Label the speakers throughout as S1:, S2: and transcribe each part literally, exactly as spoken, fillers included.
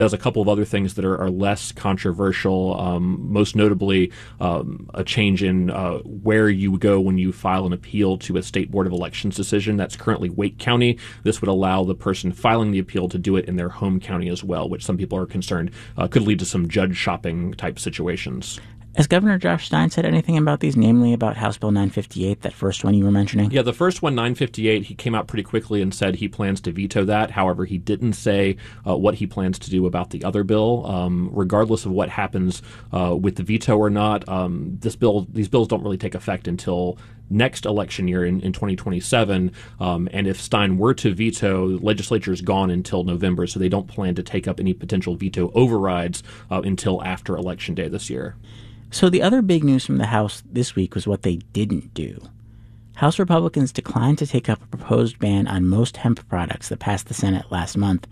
S1: There's a couple of other things that are, are less controversial, um, most notably um, a change in uh, where you go when you file an appeal to a state board of elections decision. That's currently Wake County. This would allow the person filing the appeal to do it in their home county as well, which some people are concerned uh, could lead to some judge shopping type situations.
S2: Has Governor Josh Stein said anything about these, namely about House Bill nine fifty-eight, that first one you were mentioning?
S1: Yeah, the first one, nine fifty-eight, he came out pretty quickly and said he plans to veto that. However, he didn't say uh, what he plans to do about the other bill. Um, regardless of what happens uh, with the veto or not, um, this bill, these bills don't really take effect until next election year in, in twenty twenty-seven. Um, and if Stein were to veto, the legislature is gone until November, so they don't plan to take up any potential veto overrides uh, until after Election Day this year.
S2: So the other big news from the House this week was what they didn't do. House Republicans declined to take up a proposed ban on most hemp products that passed the Senate last month.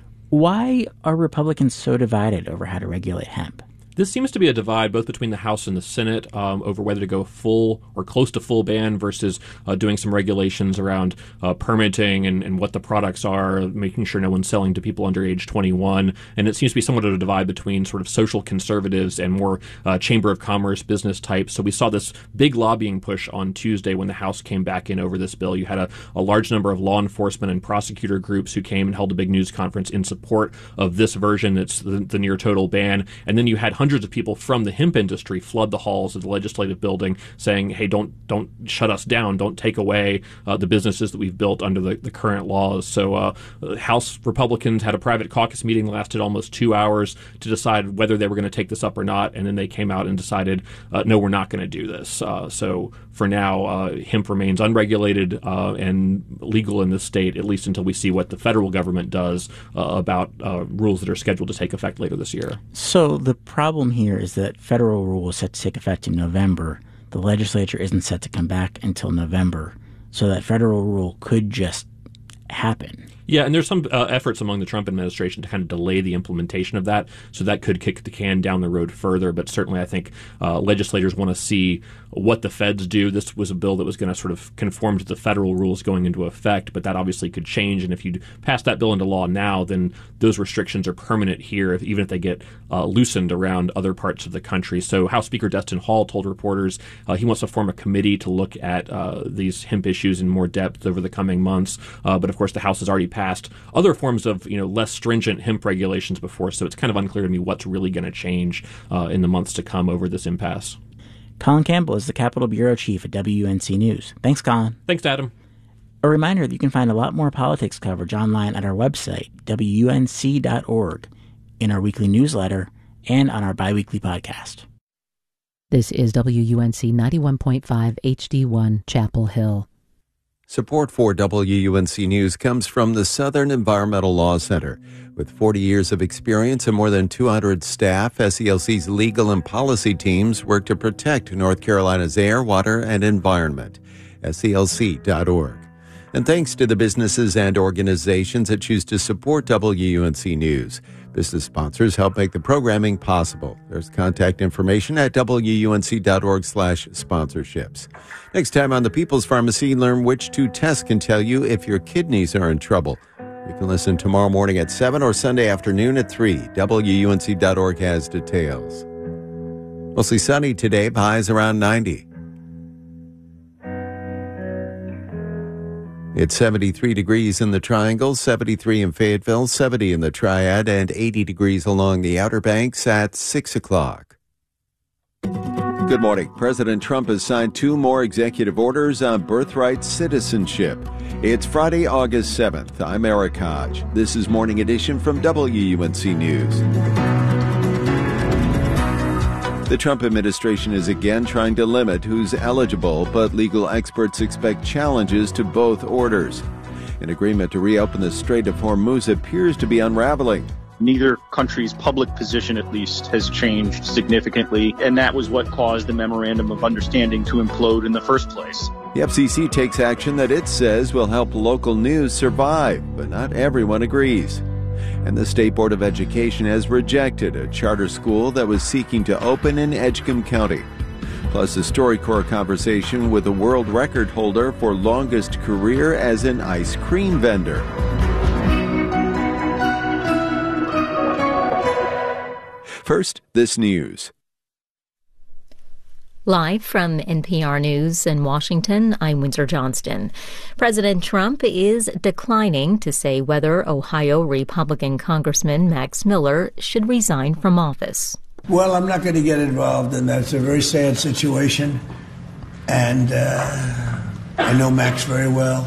S2: Why are Republicans so divided over how to regulate hemp?
S1: This seems to be a divide both between the House and the Senate um, over whether to go full or close to full ban versus uh, doing some regulations around uh, permitting and, and what the products are, making sure no one's selling to people under age twenty-one. And it seems to be somewhat of a divide between sort of social conservatives and more uh, Chamber of Commerce business types. So we saw this big lobbying push on Tuesday when the House came back in over this bill. You had a, a large number of law enforcement and prosecutor groups who came and held a big news conference in support of this version. It's the, the near total ban. And then you had hundreds of people from the hemp industry flood the halls of the legislative building saying, hey, don't don't shut us down. Don't take away uh, the businesses that we've built under the, the current laws. So uh, House Republicans had a private caucus meeting that lasted almost two hours to decide whether they were going to take this up or not. And then they came out and decided, uh, no, we're not going to do this. Uh, so for now, uh, hemp remains unregulated uh, and legal in this state, at least until we see what the federal government does uh, about uh, rules that are scheduled to take effect later this year.
S2: So the problem here is that federal rule is set to take effect in November. The legislature isn't set to come back until November. So that federal rule could just happen.
S1: Yeah, and there's some uh, efforts among the Trump administration to kind of delay the implementation of that, so that could kick the can down the road further. But certainly I think uh, legislators want to see what the feds do. This was a bill that was going to sort of conform to the federal rules going into effect, but that obviously could change. And if you pass that bill into law now, then those restrictions are permanent here, if, even if they get uh, loosened around other parts of the country. So House Speaker Destin Hall told reporters uh, he wants to form a committee to look at uh, these hemp issues in more depth over the coming months. Uh, but of course, the House has already passed other forms of, you know, less stringent hemp regulations before, so it's kind of unclear to me what's really going to change uh, in the months to come over this impasse.
S2: Colin Campbell is the Capitol Bureau Chief at W U N C News. Thanks, Colin.
S1: Thanks, Adam.
S2: A reminder that you can find a lot more politics coverage online at our website, W U N C dot org, in our weekly newsletter, and on our biweekly podcast.
S3: This is W U N C ninety-one point five H D one, Chapel Hill.
S4: Support for W U N C News comes from the Southern Environmental Law Center. With forty years of experience and more than two hundred staff, S E L C's legal and policy teams work to protect North Carolina's air, water, and environment. S E L C dot org. And thanks to the businesses and organizations that choose to support W U N C News. Business sponsors help make the programming possible. There's contact information at W U N C dot org slash sponsorships. Next time on The People's Pharmacy, learn which two tests can tell you if your kidneys are in trouble. You can listen tomorrow morning at seven or Sunday afternoon at three. W U N C dot org has details. Mostly sunny today, highs around ninety. It's seventy-three degrees in the Triangle, seventy-three in Fayetteville, seventy in the Triad, and eighty degrees along the Outer Banks at six o'clock. Good morning. President Trump has signed two more executive orders on birthright citizenship. It's Friday, August seventh. I'm Eric Hodge. This is Morning Edition from W U N C News. The Trump administration is again trying to limit who's eligible, but legal experts expect challenges to both orders. An agreement to reopen the Strait of Hormuz appears to be unraveling.
S5: Neither country's public position, at least, has changed significantly, and that was what caused the Memorandum of Understanding to implode in the first place.
S4: The F C C takes action that it says will help local news survive, but not everyone agrees. And the State Board of Education has rejected a charter school that was seeking to open in Edgecombe County. Plus, a StoryCorps conversation with a world record holder for longest career as an ice cream vendor. First, this news.
S6: Live from N P R News in Washington, I'm Windsor Johnston. President Trump is declining to say whether Ohio Republican Congressman Max Miller should resign from office.
S7: Well, I'm not going to get involved in that. It's a very sad situation, and uh, I know Max very well,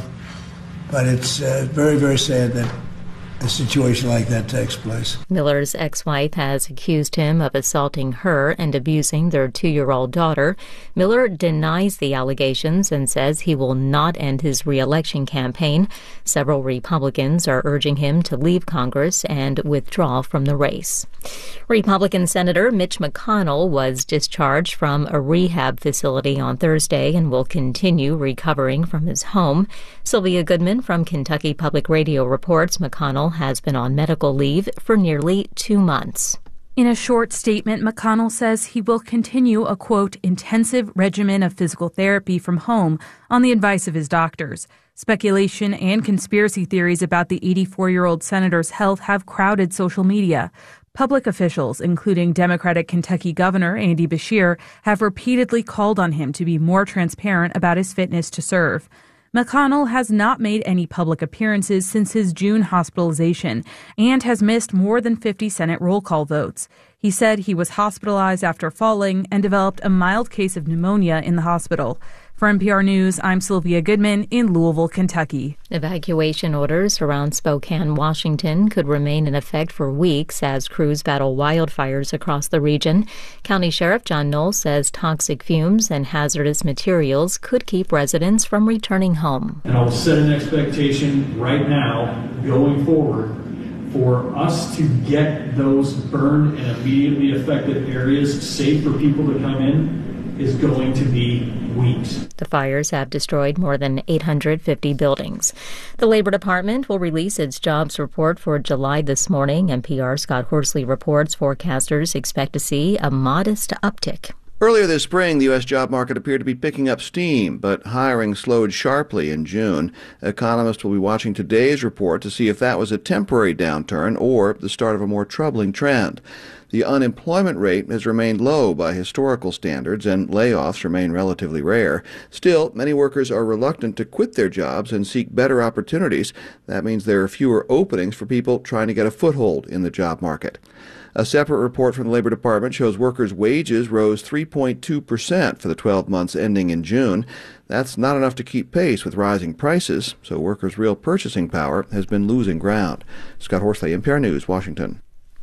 S7: but it's uh, very, very sad that a situation like that takes place.
S6: Miller's ex-wife has accused him of assaulting her and abusing their two-year-old daughter. Miller denies the allegations and says he will not end his re-election campaign. Several Republicans are urging him to leave Congress and withdraw from the race. Republican Senator Mitch McConnell was discharged from a rehab facility on Thursday and will continue recovering from his home. Sylvia Goodman from Kentucky Public Radio reports McConnell has been on medical leave for nearly two months.
S8: In a short statement, McConnell says he will continue a, quote, intensive regimen of physical therapy from home on the advice of his doctors. Speculation and conspiracy theories about the eighty-four-year-old senator's health have crowded social media. Public officials, including Democratic Kentucky Governor Andy Beshear, have repeatedly called on him to be more transparent about his fitness to serve. McConnell has not made any public appearances since his June hospitalization and has missed more than fifty Senate roll call votes. He said he was hospitalized after falling and developed a mild case of pneumonia in the hospital. For N P R News, I'm Sylvia Goodman in Louisville, Kentucky.
S6: Evacuation orders around Spokane, Washington could remain in effect for weeks as crews battle wildfires across the region. County Sheriff John Knoll says toxic fumes and hazardous materials could keep residents from returning home.
S9: And I'll set an expectation right now, going forward, for us to get those burned and immediately affected areas safe for people to come in is going to be weeks.
S6: The fires have destroyed more than eight hundred fifty buildings. The Labor Department will release its jobs report for July this morning. N P R's Scott Horsley reports forecasters expect to see a modest uptick.
S10: Earlier this spring, the U S job market appeared to be picking up steam, but hiring slowed sharply in June. Economists will be watching today's report to see if that was a temporary downturn or the start of a more troubling trend. The unemployment rate has remained low by historical standards, and layoffs remain relatively rare. Still, many workers are reluctant to quit their jobs and seek better opportunities. That means there are fewer openings for people trying to get a foothold in the job market. A separate report from the Labor Department shows workers' wages rose three point two percent for the twelve months ending in June. That's not enough to keep pace with rising prices, so workers' real purchasing power has been losing ground. Scott Horsley, N P R News, Washington.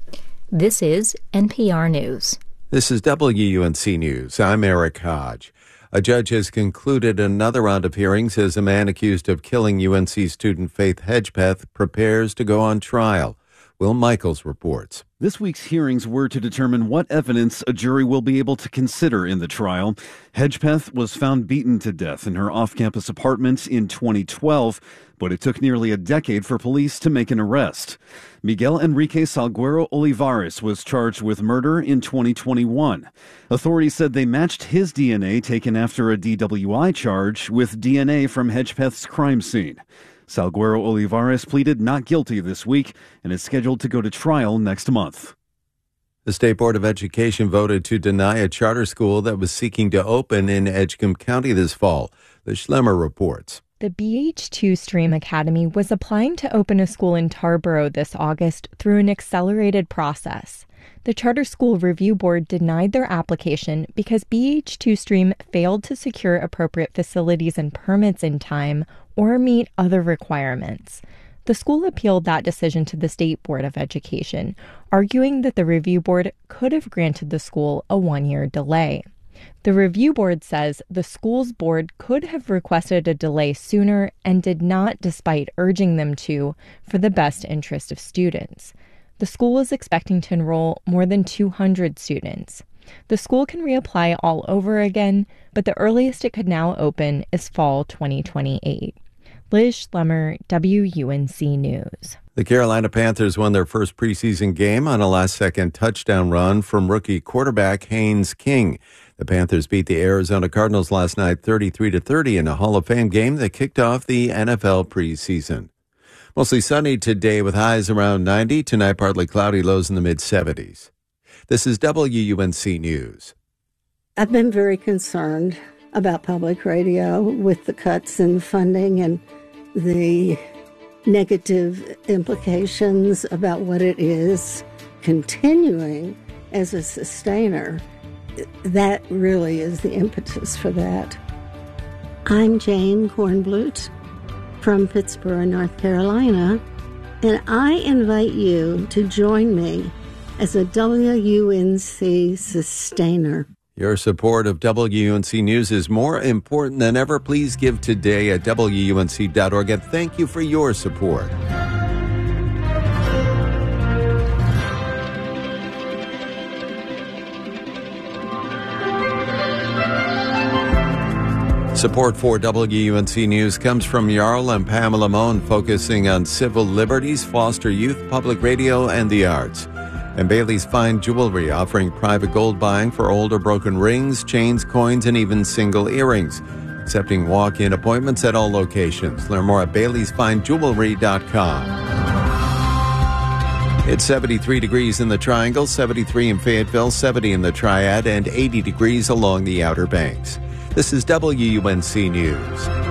S6: This is N P R News.
S4: This is W U N C News. I'm Eric Hodge. A judge has concluded another round of hearings as a man accused of killing U N C student Faith Hedgepeth prepares to go on trial. Will Michaels reports.
S11: This week's hearings were to determine what evidence a jury will be able to consider in the trial. Hedgepeth was found beaten to death in her off-campus apartment in twenty twelve, but it took nearly a decade for police to make an arrest. Miguel Enrique Salguero Olivares was charged with murder in twenty twenty-one. Authorities said they matched his D N A taken after a D W I charge with D N A from Hedgepeth's crime scene. Salguero Olivares pleaded not guilty this week and is scheduled to go to trial next month.
S4: The State Board of Education voted to deny a charter school that was seeking to open in Edgecombe County this fall. The Schlemmer reports.
S12: The B H two Stream Academy was applying to open a school in Tarboro this August through an accelerated process. The Charter School Review Board denied their application because B H two Stream failed to secure appropriate facilities and permits in time or meet other requirements. The school appealed that decision to the State Board of Education, arguing that the Review Board could have granted the school a one-year delay. The Review Board says the school's board could have requested a delay sooner and did not, despite urging them to, for the best interest of students. The school is expecting to enroll more than two hundred students. The school can reapply all over again, but the earliest it could now open is fall twenty twenty-eight. Liz Schlemmer, W U N C News.
S4: The Carolina Panthers won their first preseason game on a last-second touchdown run from rookie quarterback Haynes King. The Panthers beat the Arizona Cardinals last night thirty-three to thirty in a Hall of Fame game that kicked off the N F L preseason. Mostly sunny today with highs around ninety. Tonight, partly cloudy, lows in the mid-seventies. This is W U N C News.
S13: I've been very concerned about public radio with the cuts in funding and the negative implications about what it is continuing as a sustainer. That really is the impetus for that. I'm Jane Kornblut from Pittsburgh, North Carolina, and I invite you to join me as a W U N C sustainer.
S4: Your support of W U N C News is more important than ever. Please give today at W U N C dot org, and thank you for your support. Support for W U N C News comes from Jarl and Pamela Mohn, focusing on civil liberties, foster youth, public radio, and the arts. And Bailey's Fine Jewelry, offering private gold buying for old or broken rings, chains, coins, and even single earrings. Accepting walk-in appointments at all locations. Learn more at Baileys Fine Jewelry dot com. It's seventy-three degrees in the Triangle, seventy-three in Fayetteville, seventy in the Triad, and eighty degrees along the Outer Banks. This is W U N C News.